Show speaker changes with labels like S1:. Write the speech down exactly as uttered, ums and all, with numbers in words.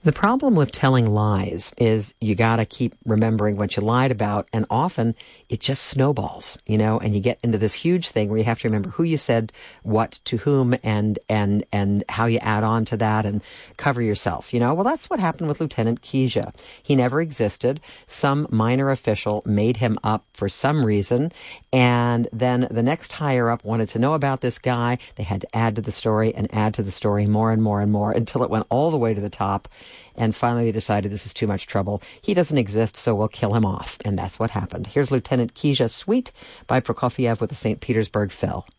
S1: The problem with telling lies is you got to keep remembering what you lied about, and often it just snowballs, you know, and you get into this huge thing where you have to remember who you said what to whom and and and how you add on to that and cover yourself, you know. Well, that's what happened with Lieutenant Keisha. He never existed. Some minor official made him up for some reason, and then the next higher up wanted to know about this guy. They had to add to the story and add to the story more and more and more until it went all the way to the top. And finally they decided this is too much trouble. He doesn't exist, so we'll kill him off. And that's what happened. Here's Lieutenant Keisha Sweet by Prokofiev with the Saint Petersburg Phil.